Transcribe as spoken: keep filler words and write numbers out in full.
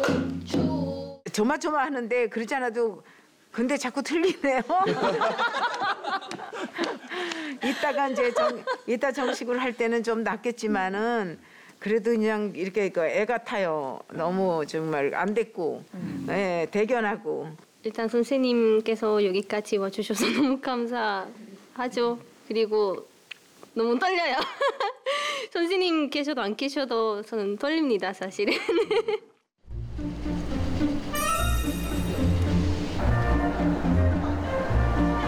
조마조마하는데 그러지 않아도 근데 자꾸 틀리네요. 이따가 이제 정, 이따 정식으로 할 때는 좀 낫겠지만은 그래도 그냥 이렇게 그 애 같아요. 너무 정말 안 됐고 음. 예, 대견하고. 일단 선생님께서 여기까지 와주셔서 너무 감사하죠. 그리고 너무 떨려요. 선생님 계셔도 안 계셔도 저는 떨립니다, 사실은.